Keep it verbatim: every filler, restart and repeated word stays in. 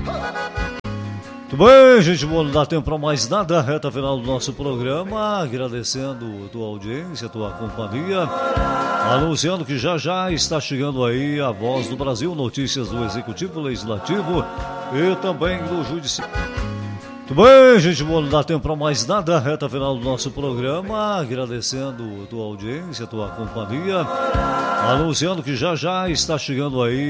Muito bem, gente, não dá tempo para mais nada, reta final do nosso programa, agradecendo a tua audiência, a tua companhia, anunciando que já já está chegando aí a Voz do Brasil, notícias do Executivo, Legislativo e também do Judiciário. Muito bem, gente, não dá tempo para mais nada, reta final do nosso programa, agradecendo a tua audiência, a tua companhia, anunciando que já já está chegando aí